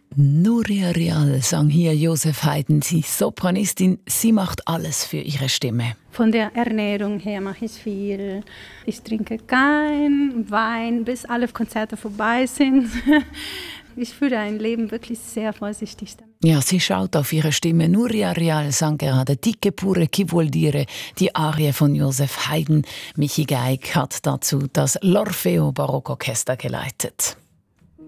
Nuria Real sang hier Joseph Haydn, die Sopranistin. Sie macht alles für ihre Stimme. Von der Ernährung her mache ich viel. Ich trinke kein Wein, bis alle Konzerte vorbei sind. Ich führe ein Leben wirklich sehr vorsichtig damit. Ja, sie schaut auf ihre Stimme. Nuria Real sang gerade Dicke pure chi vuol dire, die Arie von Joseph Haydn. Michi Geig hat dazu das L'Orfeo Barockorchester geleitet.